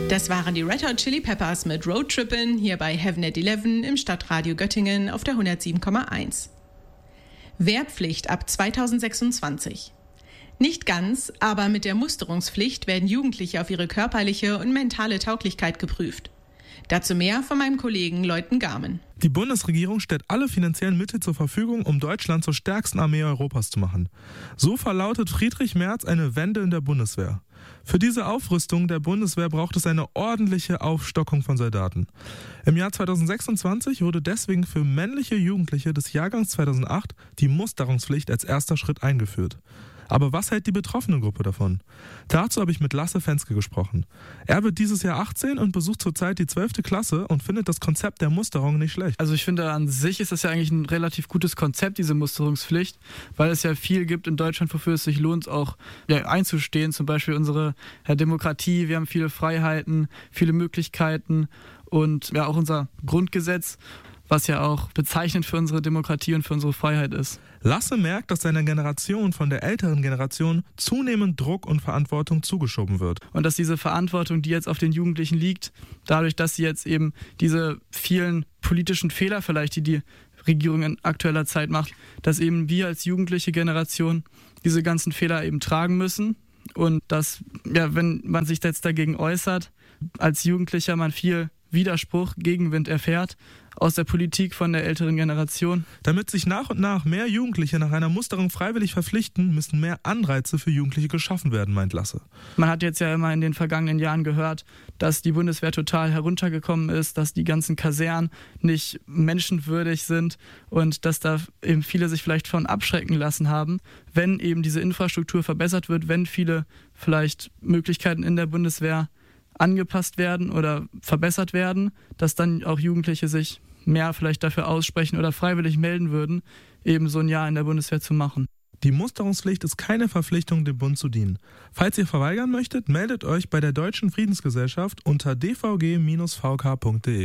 Das waren die Red Hot Chili Peppers mit Road Trippin' hier bei Heaven at 11 im Stadtradio Göttingen auf der 107,1. Wehrpflicht ab 2026. Nicht ganz, aber mit der Musterungspflicht werden Jugendliche auf ihre körperliche und mentale Tauglichkeit geprüft. Dazu mehr von meinem Kollegen Leuten Garmen. Die Bundesregierung stellt alle finanziellen Mittel zur Verfügung, um Deutschland zur stärksten Armee Europas zu machen. So verlautet Friedrich Merz eine Wende in der Bundeswehr. Für diese Aufrüstung der Bundeswehr braucht es eine ordentliche Aufstockung von Soldaten. Im Jahr 2026 wurde deswegen für männliche Jugendliche des Jahrgangs 2008 die Musterungspflicht als erster Schritt eingeführt. Aber was hält die betroffene Gruppe davon? Dazu habe ich mit Lasse Fenske gesprochen. Er wird dieses Jahr 18 und besucht zurzeit die 12. Klasse und findet das Konzept der Musterung nicht schlecht. Also ich finde, an sich ist das ja eigentlich ein relativ gutes Konzept, diese Musterungspflicht, weil es ja viel gibt in Deutschland, wofür es sich lohnt, auch einzustehen. Zum Beispiel unsere Demokratie, wir haben viele Freiheiten, viele Möglichkeiten und ja auch unser Grundgesetz, was ja auch bezeichnend für unsere Demokratie und für unsere Freiheit ist. Lasse merkt, dass seiner Generation von der älteren Generation zunehmend Druck und Verantwortung zugeschoben wird. Und dass diese Verantwortung, die jetzt auf den Jugendlichen liegt, dadurch, dass sie jetzt eben diese vielen politischen Fehler vielleicht, die die Regierung in aktueller Zeit macht, dass eben wir als jugendliche Generation diese ganzen Fehler eben tragen müssen. Und dass, ja, wenn man sich jetzt dagegen äußert, als Jugendlicher man viel Widerspruch, Gegenwind erfährt aus der Politik von der älteren Generation. Damit sich nach und nach mehr Jugendliche nach einer Musterung freiwillig verpflichten, müssen mehr Anreize für Jugendliche geschaffen werden, meint Lasse. Man hat jetzt ja immer in den vergangenen Jahren gehört, dass die Bundeswehr total heruntergekommen ist, dass die ganzen Kasernen nicht menschenwürdig sind und dass da eben viele sich vielleicht von abschrecken lassen haben, wenn eben diese Infrastruktur verbessert wird, wenn viele vielleicht Möglichkeiten in der Bundeswehr angepasst werden oder verbessert werden, dass dann auch Jugendliche sich mehr vielleicht dafür aussprechen oder freiwillig melden würden, eben so ein Jahr in der Bundeswehr zu machen. Die Musterungspflicht ist keine Verpflichtung, dem Bund zu dienen. Falls ihr verweigern möchtet, meldet euch bei der Deutschen Friedensgesellschaft unter dvg-vk.de.